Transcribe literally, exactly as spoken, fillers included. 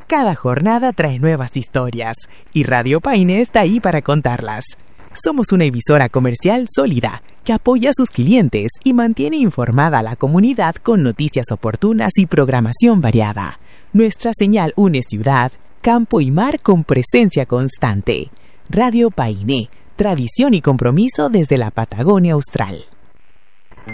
Cada jornada trae nuevas historias y Radio Paine está ahí para contarlas. Somos una emisora comercial sólida que apoya a sus clientes y mantiene informada a la comunidad con noticias oportunas y programación variada. Nuestra señal une ciudad, campo y mar con presencia constante. Radio Paine, tradición y compromiso desde la Patagonia Austral.